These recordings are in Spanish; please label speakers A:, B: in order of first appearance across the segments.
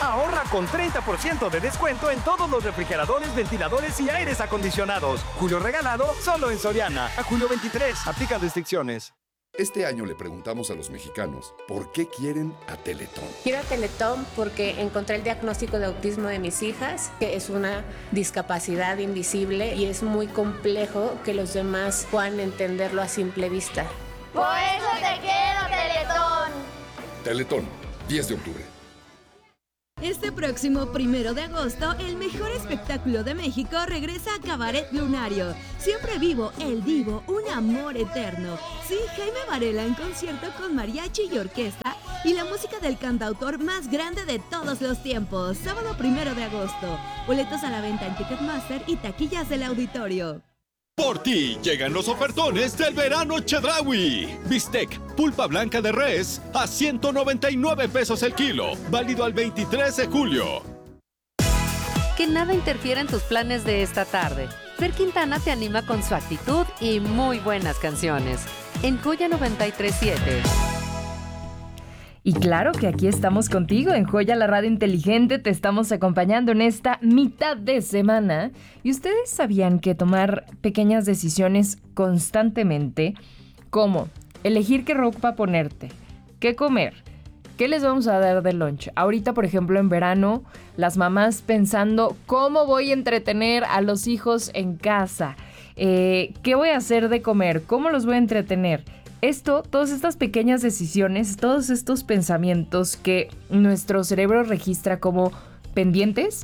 A: Ahorra con 30% de descuento en todos los refrigeradores, ventiladores y aires acondicionados. Julio regalado solo en Soriana. A julio 23. Aplican restricciones.
B: Este año le preguntamos a los mexicanos por qué quieren a Teletón.
C: Quiero a Teletón porque encontré el diagnóstico de autismo de mis hijas, que es una discapacidad invisible y es muy complejo que los demás puedan entenderlo a simple vista.
D: Por eso te quiero, Teletón.
B: Teletón, 10 de octubre.
E: Este próximo 1 de agosto, el mejor espectáculo de México regresa a Cabaret Lunario. Siempre vivo, el divo, un amor eterno. Sí, Jaime Varela en concierto con mariachi y orquesta y la música del cantautor más grande de todos los tiempos. Sábado 1 de agosto. Boletos a la venta en Ticketmaster y taquillas del auditorio.
F: Por ti llegan los ofertones del verano Chedraui. Bistec, pulpa blanca de res a 199 pesos el kilo. Válido al 23 de julio.
G: Que nada interfiera en tus planes de esta tarde. Fer Quintana te anima con su actitud y muy buenas canciones. En Joya 93.7.
H: Y claro que aquí estamos contigo en Joya, la radio inteligente, te estamos acompañando en esta mitad de semana. ¿Y ustedes sabían que tomar pequeñas decisiones constantemente, como elegir qué ropa ponerte, qué comer, qué les vamos a dar de lunch? Ahorita, por ejemplo, en verano, las mamás pensando cómo voy a entretener a los hijos en casa, qué voy a hacer de comer, cómo los voy a entretener. Todas estas pequeñas decisiones, todos estos pensamientos que nuestro cerebro registra como pendientes,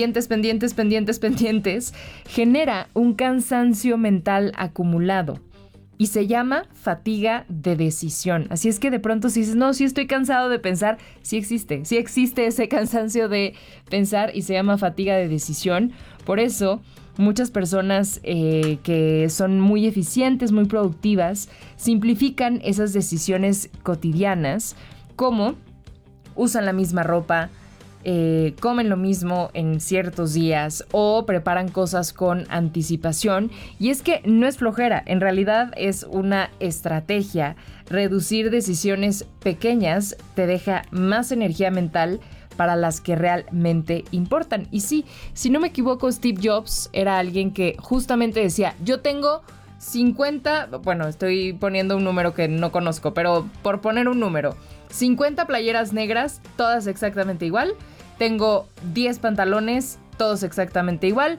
H: genera un cansancio mental acumulado y se llama fatiga de decisión. Así es que de pronto si dices, no, sí estoy cansado de pensar, sí existe ese cansancio de pensar y se llama fatiga de decisión. Por eso muchas personas que son muy eficientes, muy productivas, simplifican esas decisiones cotidianas, como usan la misma ropa, comen lo mismo en ciertos días o preparan cosas con anticipación. Y es que no es flojera, en realidad es una estrategia. Reducir decisiones pequeñas te deja más energía mental para las que realmente importan. Y sí, si no me equivoco, Steve Jobs era alguien que justamente decía, yo tengo 50, bueno, estoy poniendo un número que no conozco, pero por poner un número, 50 playeras negras, todas exactamente igual, tengo 10 pantalones, todos exactamente igual,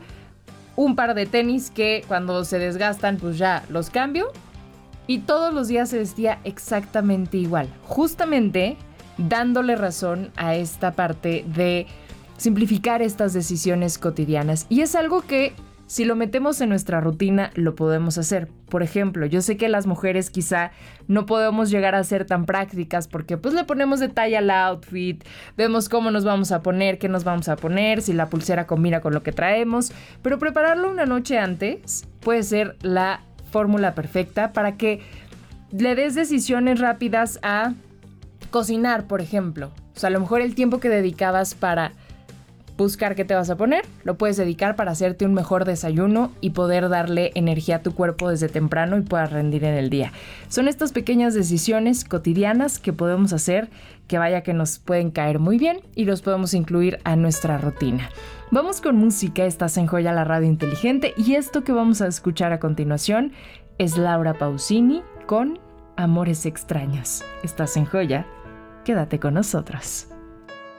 H: un par de tenis que cuando se desgastan pues ya los cambio, y todos los días se vestía exactamente igual, justamente dándole razón a esta parte de simplificar estas decisiones cotidianas. Y es algo que si lo metemos en nuestra rutina lo podemos hacer. Por ejemplo, yo sé que las mujeres quizá no podemos llegar a ser tan prácticas porque pues le ponemos detalle al outfit, vemos cómo nos vamos a poner, qué nos vamos a poner, si la pulsera combina con lo que traemos, pero prepararlo una noche antes puede ser la fórmula perfecta para que le des decisiones rápidas a cocinar, por ejemplo. O sea, a lo mejor el tiempo que dedicabas para buscar qué te vas a poner, lo puedes dedicar para hacerte un mejor desayuno y poder darle energía a tu cuerpo desde temprano y puedas rendir en el día. Son estas pequeñas decisiones cotidianas que podemos hacer, que vaya que nos pueden caer muy bien y los podemos incluir a nuestra rutina. Vamos con música, estás en Joya, la radio inteligente, y esto que vamos a escuchar a continuación es Laura Pausini con Amores Extraños. Estás en Joya, quédate con nosotros.